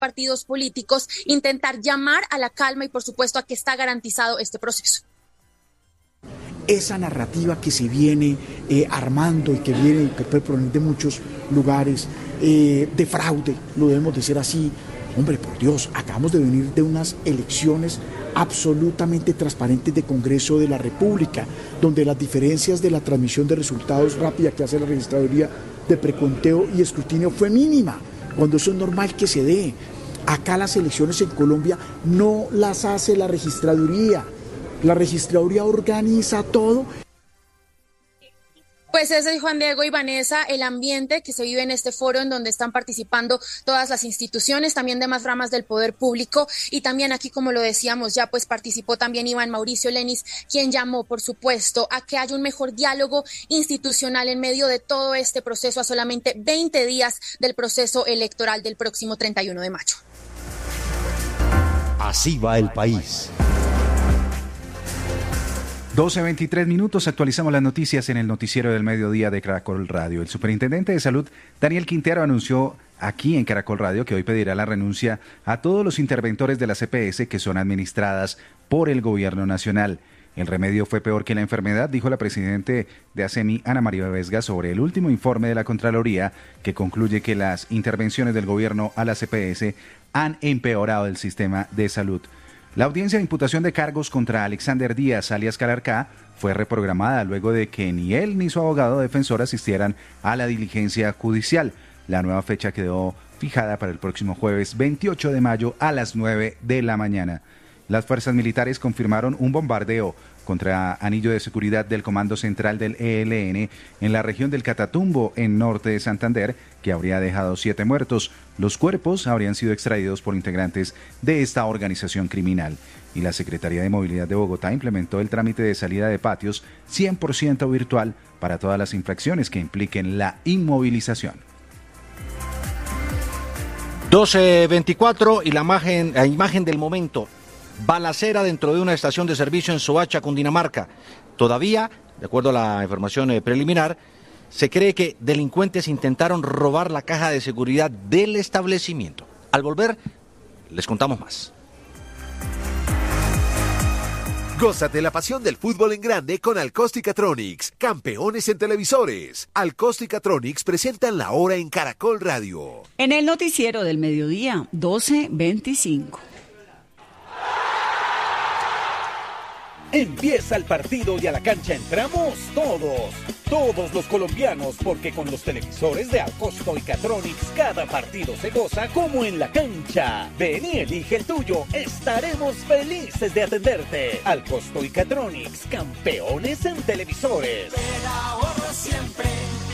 partidos políticos, intentar llamar a la calma y por supuesto a que está garantizado este proceso. Esa narrativa que se viene armando y que puede provenir de muchos lugares, de fraude, lo debemos decir así. Hombre, por Dios, acabamos de venir de unas elecciones absolutamente transparentes de Congreso de la República, donde las diferencias de la transmisión de resultados rápida que hace la registraduría de preconteo y escrutinio fue mínima, cuando eso es normal que se dé. Acá las elecciones en Colombia no las hace la registraduría. La registraduría organiza todo. Pues ese es, Juan Diego y Vanessa, el ambiente que se vive en este foro en donde están participando todas las instituciones, también demás ramas del poder público, y también aquí, como lo decíamos ya, pues participó también Iván Mauricio Lenis, quien llamó, por supuesto, a que haya un mejor diálogo institucional en medio de todo este proceso a solamente 20 días del proceso electoral del próximo 31 de mayo. Así va el país. 12:23, actualizamos las noticias en el noticiero del mediodía de Caracol Radio. El superintendente de Salud, Daniel Quintero, anunció aquí en Caracol Radio que hoy pedirá la renuncia a todos los interventores de las EPS que son administradas por el gobierno nacional. El remedio fue peor que la enfermedad, dijo la presidente de ASEMI, Ana María Vesga, sobre el último informe de la Contraloría que concluye que las intervenciones del gobierno a las EPS han empeorado el sistema de salud. La audiencia de imputación de cargos contra Alexander Díaz, alias Calarcá, fue reprogramada luego de que ni él ni su abogado defensor asistieran a la diligencia judicial. La nueva fecha quedó fijada para el próximo jueves 28 de mayo a las 9 de la mañana. Las fuerzas militares confirmaron un bombardeo contra anillo de seguridad del Comando Central del ELN en la región del Catatumbo, en norte de Santander, que habría dejado 7 muertos. Los cuerpos habrían sido extraídos por integrantes de esta organización criminal. Y la Secretaría de Movilidad de Bogotá implementó el trámite de salida de patios 100% virtual para todas las infracciones que impliquen la inmovilización. 12:24 y la imagen del momento. Balacera dentro de una estación de servicio en Soacha, Cundinamarca. Todavía, de acuerdo a la información preliminar, se cree que delincuentes intentaron robar la caja de seguridad del establecimiento. Al volver, les contamos más. Gózate la pasión del fútbol en grande con Alcóstica-Tronics, campeones en televisores. Alcóstica-Tronics presentan la hora en Caracol Radio. En el noticiero del mediodía, 12:25. Empieza el partido y a la cancha entramos todos los colombianos, porque con los televisores de Alcóstica-Tronics cada partido se goza como en la cancha. Ven y elige el tuyo, estaremos felices de atenderte. Alcóstica-Tronics, campeones en televisores. El ahorro siempre,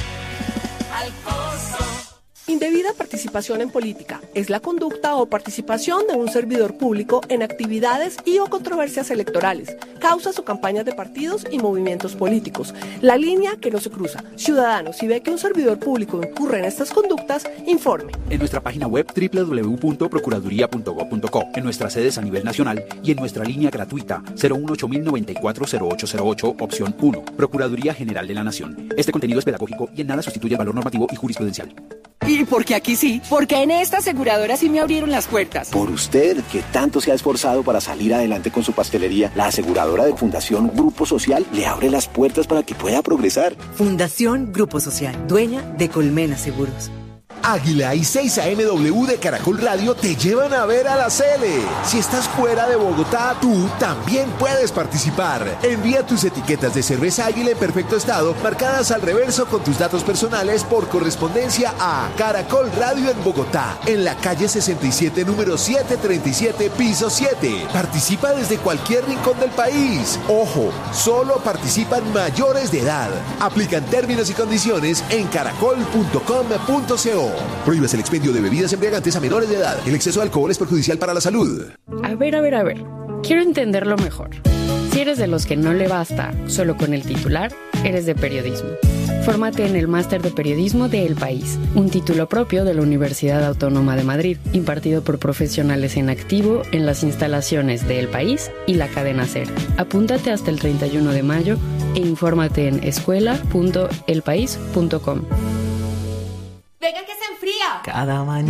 Alcosto. Indebida participación en política es la conducta o participación de un servidor público en actividades y o controversias electorales, causas o campañas de partidos y movimientos políticos. La línea que no se cruza. Ciudadanos, si ve que un servidor público incurre en estas conductas, informe. En nuestra página web www.procuraduría.gov.co, en nuestras sedes a nivel nacional y en nuestra línea gratuita 018-094-0808, opción 1. Procuraduría General de la Nación. Este contenido es pedagógico y en nada sustituye el valor normativo y jurisprudencial. ¿Y por qué aquí sí? Porque en esta aseguradora sí me abrieron las puertas. Por usted, que tanto se ha esforzado para salir adelante con su pastelería, la aseguradora de Fundación Grupo Social le abre las puertas para que pueda progresar. Fundación Grupo Social, dueña de Colmena Seguros. Águila y 6am de Caracol Radio te llevan a ver a la Sele. Si estás fuera de Bogotá, tú también puedes participar. Envía tus etiquetas de cerveza Águila en perfecto estado, marcadas al reverso con tus datos personales por correspondencia a Caracol Radio en Bogotá, en la calle 67, número 737, piso 7. Participa desde cualquier rincón del país. Ojo, solo participan mayores de edad. Aplican términos y condiciones en caracol.com.co. Prohíbes el expendio de bebidas embriagantes a menores de edad. El exceso de alcohol es perjudicial para la salud. A ver. Quiero entenderlo mejor. Si eres de los que no le basta solo con el titular, eres de periodismo. Fórmate en el Máster de Periodismo de El País, un título propio de la Universidad Autónoma de Madrid, impartido por profesionales en activo en las instalaciones de El País y la cadena SER. Apúntate hasta el 31 de mayo e infórmate en escuela.elpaís.com. Venga que se enfría. Cada mañana.